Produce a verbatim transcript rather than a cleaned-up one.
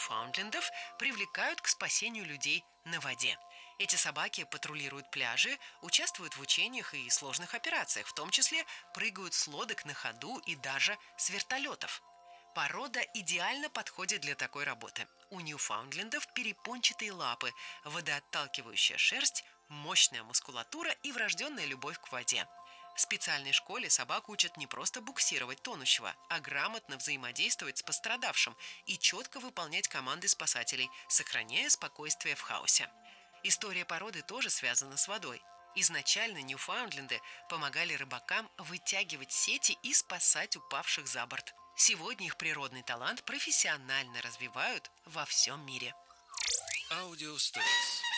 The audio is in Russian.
ньюфаундлендов привлекают к спасению людей на воде. Эти собаки патрулируют пляжи, участвуют в учениях и сложных операциях, в том числе прыгают с лодок на ходу и даже с вертолетов. Порода идеально подходит для такой работы. У ньюфаундлендов перепончатые лапы, водоотталкивающая шерсть, мощная мускулатура и врожденная любовь к воде. В специальной школе собак учат не просто буксировать тонущего, а грамотно взаимодействовать с пострадавшим и четко выполнять команды спасателей, сохраняя спокойствие в хаосе. История породы тоже связана с водой. Изначально ньюфаундленды помогали рыбакам вытягивать сети и спасать упавших за борт. Сегодня их природный талант профессионально развивают во всем мире. Аудиостейс.